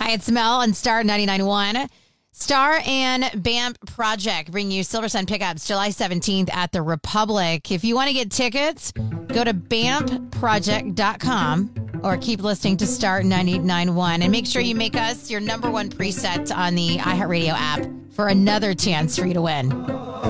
Hi, it's Mel on Star 99.1. Star and BAMP Project bring you Silver Sun Pickups July 17th at the Republic. If you want to get tickets, go to BAMPproject.com or keep listening to Star 99.1. And make sure you make us your number one preset on the iHeartRadio app for another chance for you to win.